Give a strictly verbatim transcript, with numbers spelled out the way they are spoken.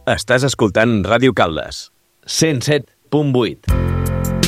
Estàs escoltant Ràdio Caldes, cent set punt vuit.